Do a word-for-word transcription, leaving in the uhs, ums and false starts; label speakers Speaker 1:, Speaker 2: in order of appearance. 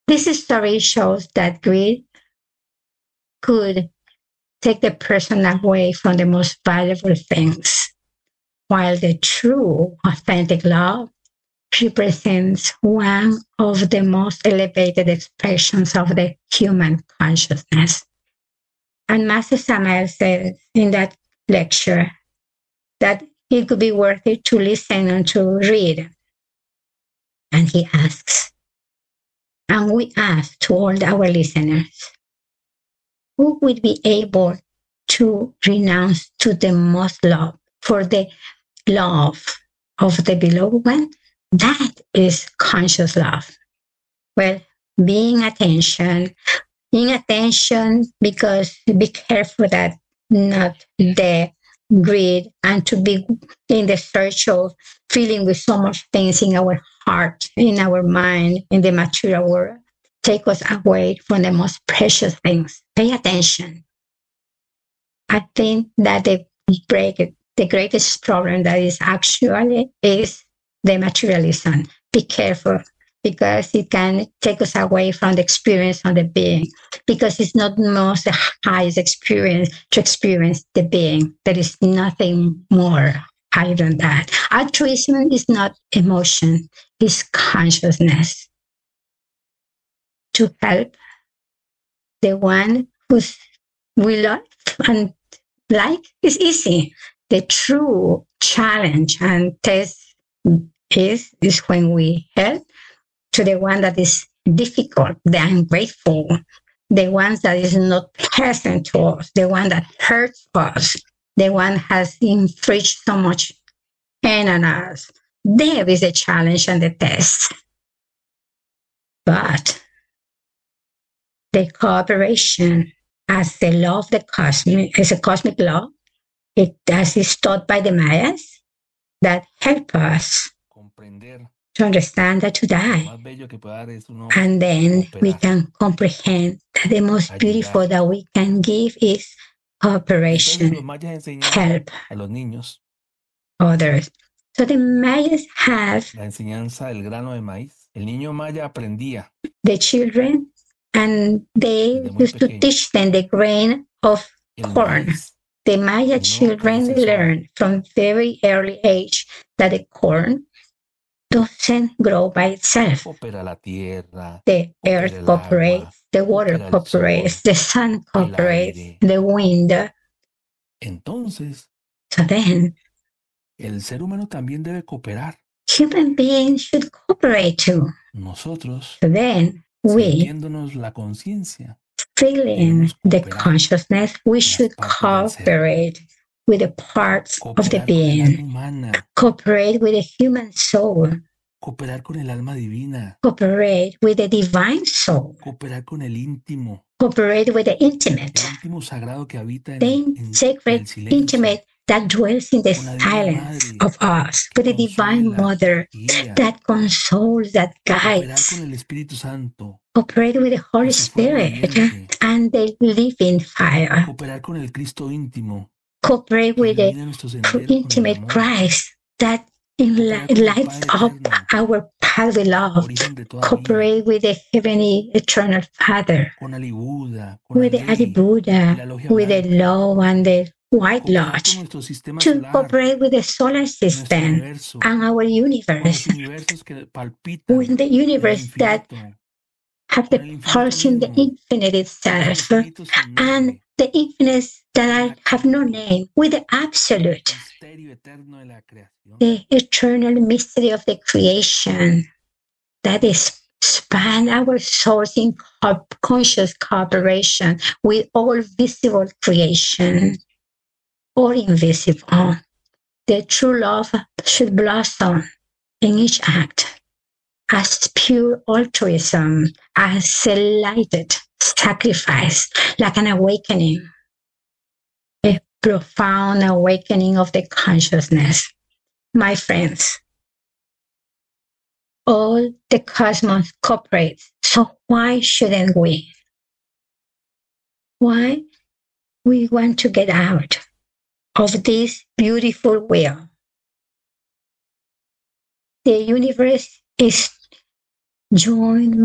Speaker 1: This story shows that greed could take the person away from the most valuable things, while the true, authentic love represents one of the most elevated expressions of the human consciousness. And Master Samael said in that lecture that it could be worth it to listen and to read. And he asks, and we ask to all our listeners, who would be able to renounce to the most love for the love of the beloved one? That is conscious love. Well, being attention, being attention because be careful that not the greed and to be in the search of feeling with so much things in our heart, in our mind, in the material world, take us away from the most precious things. Pay attention. I think that the break, the greatest problem that is actually is the materialism. Be careful, because it can take us away from the experience of the being, because it's not the most highest experience to experience the being. There is nothing more higher than that. Altruism is not emotion, it's consciousness. To help the one who's we love and like is easy. The true challenge and test is, is when we help to the one that is difficult, the ungrateful, the ones that is not pleasant to us, the one that hurts us, the one has infringed so much pain on us. There is a challenge and the test. But the cooperation as the law of the cosmic, as a cosmic law, it as is taught by the Mayas, that help us to understand that to die. And then we can comprehend that the most beautiful that we can give is cooperation, help others. So the Mayas have the children, and they used to teach them the grain of corn. The Maya children learn from very early age that the corn doesn't grow by itself. The earth cooperates, the water cooperates, the sun cooperates, the wind. So then,
Speaker 2: el ser humano también debe cooperar.
Speaker 1: Human beings should cooperate too.
Speaker 2: Nosotros,
Speaker 1: so then, we,
Speaker 2: la conciencia,
Speaker 1: feeling the consciousness, we should cooperate with the parts of the being, cooperate with the human soul,
Speaker 2: cooperar con el alma divina,
Speaker 1: cooperate with the divine soul,
Speaker 2: cooperar con el íntimo,
Speaker 1: cooperate with the intimate,
Speaker 2: el íntimo sagrado que habita en,
Speaker 1: the
Speaker 2: en,
Speaker 1: sacred,
Speaker 2: en el silencio,
Speaker 1: intimate that dwells in the silence of us, with the divine mother that consoles, that guides,
Speaker 2: con el Espíritu Santo,
Speaker 1: cooperate with the Holy Spirit and the living fire,
Speaker 2: cooperar con el Cristo íntimo,
Speaker 1: cooperate with the intimate Christ that lights up our path with love, cooperate with the heavenly eternal Father, with the Adi Buddha, with the law and the White Lodge, to cooperate with the solar system and our universe, with the universe that have the pulse in the infinite itself, and the infinites that have no name, with the absolute, the eternal mystery of the creation that is span our souls in conscious cooperation with all visible creation or invisible. The true love should blossom in each act as pure altruism, as a lighted sacrifice, like an awakening, a profound awakening of the consciousness. My friends, all the cosmos cooperates, so why shouldn't we? Why we want to get out of this beautiful wheel? The universe is joined